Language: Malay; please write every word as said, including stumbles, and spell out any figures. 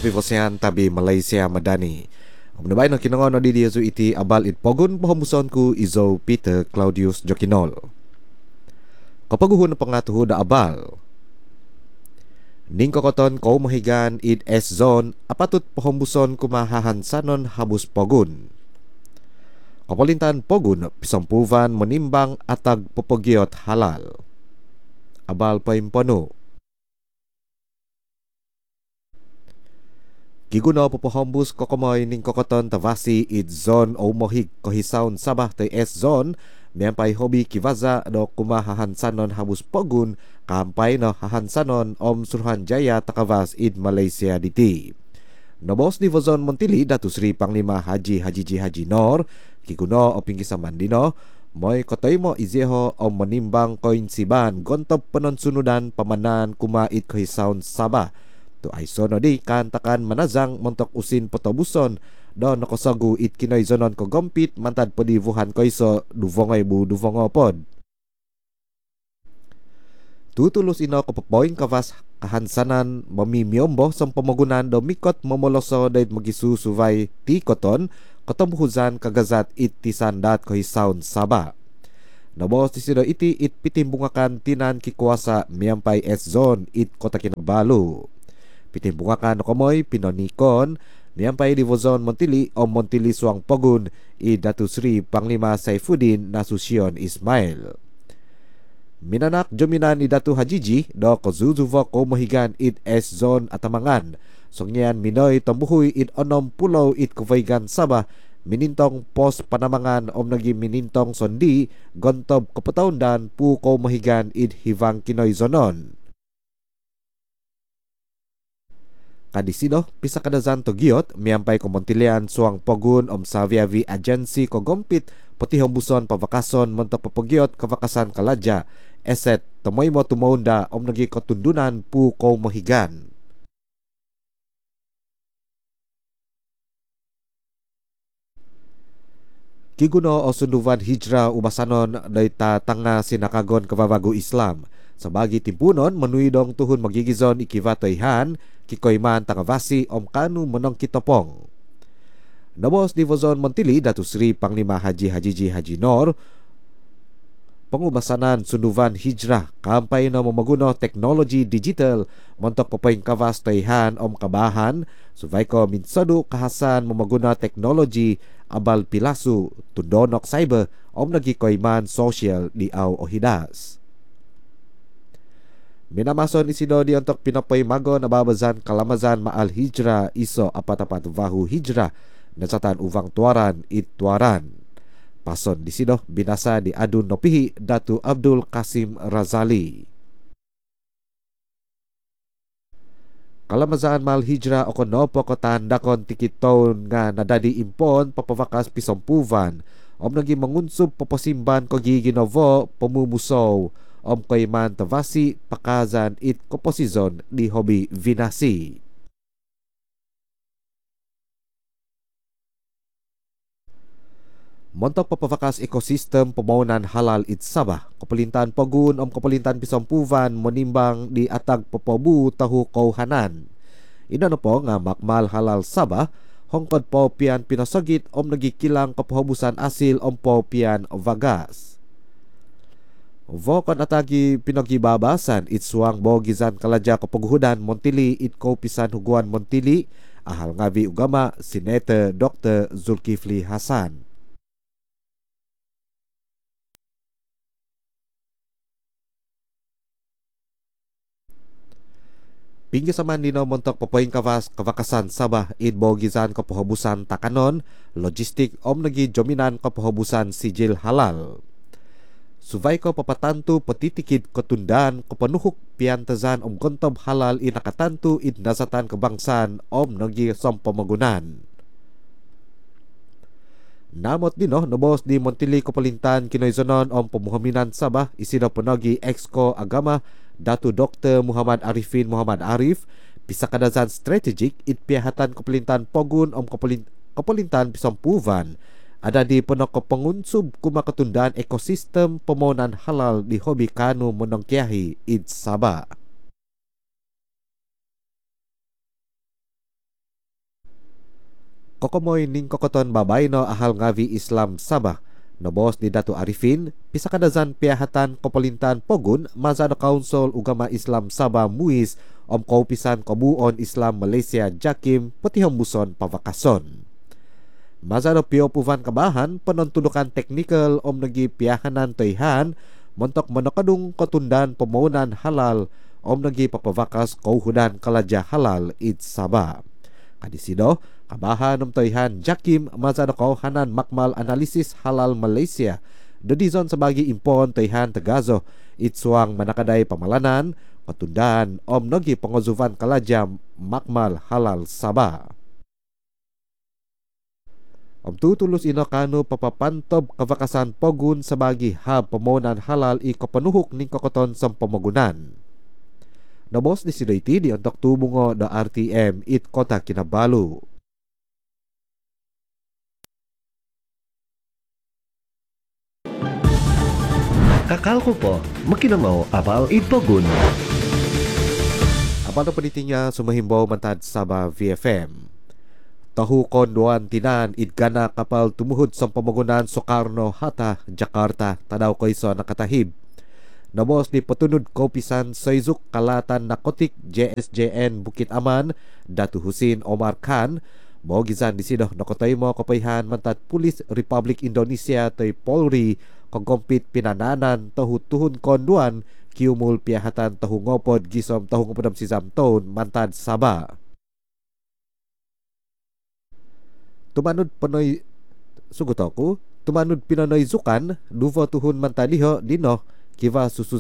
Vivosean tabi Malaysia Madani. Menabay na kinangon na di diya iti abal it pogun pahamuson ku Izo Peter Claudius Jokinol. Kapaguhon na pangatuho da abal. Ning kokoton ko mahigan id S-zone apatut pahambuson kumahahansanon habus pogun. Kapalintan pogun pisampuvan menimbang atag popogyot halal. Abal pa impono. Giguno popahambus kokomoy ning kokoton tavasi id zone o mohig kohisaon sabah tay S-zone miyampay hobi kivaza do kumahahansanon habus pogun kampay no hahansanon om Suruhanjaya takavas id Malaysia diti. Nobos ni Vozon Montili datu Sri Panglima Haji Haji Haji Nor kiguno o pinggisaman dino moy kotoy mo izeho o menimbang koinsiban gontop penonsunudan pamanan kumait kohisaon sabah tu ay sono di kantakan manazang montok usin potobuson do nakosagu it kinoy zonon ko gompit mantad podivuhan ko iso duvongay bu duvongo pod. Tutulus ino ko popoing kavas kahansanan mamimiyombo sa pamagunan do mikot momoloso dahit magisusuvay ti koton kotomhuzan kagazat it tisandat ko hisaon saba. Nabos ti sido iti it pitimbungakan tinan kikuasa miyampay S-zone it kota kinabalu. Pitimbungakan komoy pinonikon miyampay di Vozon Montili o Montili Suang Pogun i Datu Sri Panglima Saifuddin Nasution Ismail. Minanak jominan i Datu Hajiji do kozuzuvo ko mahigan it S-zone atamangan. Songyan minoy tambuhoy it onom pulau it kuvaygan sabah minintong pos panamangan om nagi minintong sondi gontob kapataundan pu ko mahigan it hivang kinoy zonon. Kadisido, pisa kadazan to giyot, miyampay ko Montilian suang pogun om sa Viavi Agency ko gompit, pati humbuson pavakason montok papagyot kavakasan kaladya, eset tamoy mo tumaunda om nagi kotundunan pu ko mahigan. Kiguno o sunduvan hijra ubasanon dayta tanga sinakagon kavabago Islam. Sa bagi timpunon, manuidong tuhun magigizon ikivatoyhan, kikoyman tangavasi om kanu menong kitopong. Nabos di Vozon Montili, Datu Sri Panglima Haji Haji Haji Nor, pengubasanan sunduvan hijrah, kampay na mamaguno teknologi digital, montok papaing kavas toyhan om kabahan, suvay ko minsadu kahasan mamaguna teknologi, abal pilasu, tundonok cyber, om nagikoyman social di aw ohidas. Minamason isido di untuk pinopoy mago na babazan kalamazan maal hijra iso apat-apat vahu hijra nasatan uvang tuaran it tuaran. Pason disido binasa di adun nopihi Datu Abdul Qasim Razali. Kalamazaan mal hijra o konopo ko tandakon tikiton nga nadadi impon papavakas pisompuvan om nagi mangunsub papasimban ko giginovo pamumusow om koyman tavasi pakazan it koposizon di hobi vinasi. Montok papavakas ekosistem pemaunan halal it sabah kapalintan pagun om kapalintan pisompuvan menimbang di atag papabu tahu kauhanan. Ina na po nga makmal halal sabah hongkod po pian pinasagit om nagikilang kapahabusan asil om po pian vagas. Vokon atagi pinagibabasan itsuang bogizan kaladya kapaghudan Montili it ko pisan huguan Montili ahal ngavi ugama Sinete Doktor Zulkifli Hasan. Pinggisaman dino montok papoing kavas kavakasan sabah it bogizan kapahabusan takanon logistik om nagi jominan kapahabusan sijil halal. Suvay ko papatantu patitikid kotundan kapanuhuk piantazan om gontob halal inakatantu it nasatan kebangsan om nagi sompamagunan. Namot dino nabos di Montili kapalintan kinoyzonon om pamuhaminan sabah isino penagi exco agama Datu Doktor Muhammad Arifin Muhammad Arif pisa kadazan strategik it pihatan kapalintan pogun om kapalintan pisampuvan ada di penoko pengunsub kumakatundaan ekosistem pemonan halal di hobi kanu menongkiahi id Sabah. Kokomoy ning kokoton babay no ahal ngavi Islam Sabah. Nobos ni Datu Arifin, pisa kadazan piyahatan kopolintan Pogun, Mazado Council Ugama Islam Sabah Muiz, om kaupisan Kobuon Islam Malaysia Jakim, Petihong Buson Pavakason. Mazado Pio Puvan Kabahan, penontudukan teknikal om nagi piyahanan toihan, montok monokadung kotundan pemaunan halal, om nagi papavakas kauhudan kalaja halal id Sabah. Kadisido, kabahan ng toihan Jakim Mazado Kauhanan Makmal Analisis Halal Malaysia dedizon sebagai impon toihan Tegazo itsuang manakaday pamalanan patundaan om nogi pengozuvan kalajam Makmal Halal Sabah. Om tutulus ino kanu papapantob kavakasan Pogun sebagai hub pemonan halal i kapenuhuk ning kokoton sem pemogunan. Nabos di sidaiti di untuk tubungo da R T M it Kota Kinabalu. Kakal ko po, makinamaw abal it Pogun. Abal na panitinya sumahimbaw mantad Sabah V F M. Tahu konduan tinan idgana kapal tumuhod sa pamagunan Soekarno Hatta, Jakarta, tadaw ko iso nakatahib. Nabos ni patunod kaupisan Saizuk Kalatan Nakotik J S J N Bukit Aman Datu Husin Omar Khan mo gizan di sido nakotay mo kapayhan mantad Pulis Republik Indonesia tay Polri kongkompit pinananan tahu tuhun konduan kiumul piyahatan tahu ngopod gisom tahu ngopodam si Zamton mantad Sabah. Tumanod panoy sugot ako tumanod pinanoy zukan duva tuhun mantadiho dino kiva susu